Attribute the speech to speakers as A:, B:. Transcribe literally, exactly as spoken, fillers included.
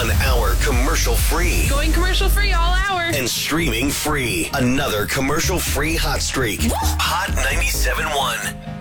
A: One hour commercial free.
B: Going commercial free all hour.
A: And streaming free. Another commercial free hot streak. Hot ninety-seven point one.